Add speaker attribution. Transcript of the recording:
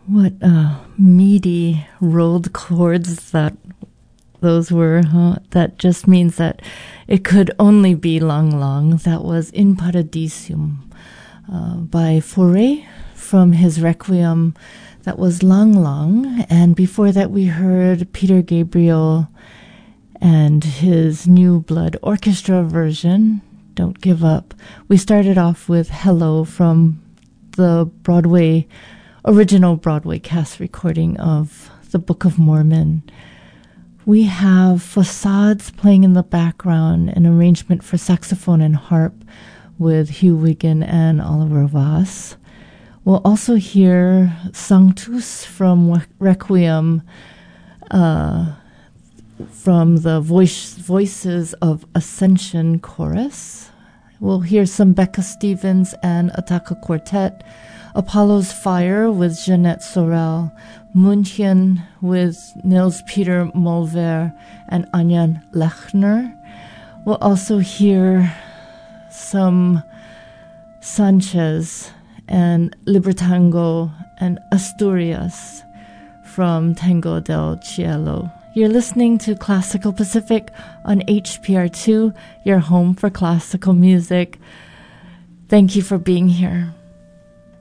Speaker 1: What meaty rolled chords those were, huh? That just means that it could only be Lang Lang. That was In Paradisum by Fauré from his Requiem. That was Lang Lang. And before that we heard Peter Gabriel and his New Blood Orchestra version, Don't Give Up. We started off with Hello from the original Broadway cast recording of the Book of Mormon. We have Facades playing in the background, an arrangement for saxophone and harp with Hugh Wiggin and Oliver Voss. We'll also hear Sanctus from Requiem from the Voices of Ascension chorus. We'll hear some Becca Stevens and Attaca Quartet, Apollo's Fire with Jeanette Sorel, München with Nils Peter Molver and Anja Lechner. We'll also hear some Sanchez and Libertango and Asturias from Tango del Cielo. You're listening to Classical Pacific on HPR2, your home for classical music. Thank you for being here.